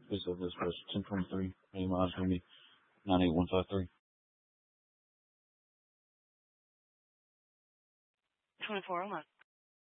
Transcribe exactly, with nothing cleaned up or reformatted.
This is this was ten twenty-three. Name on me nine eight one five three. twenty-four oh one.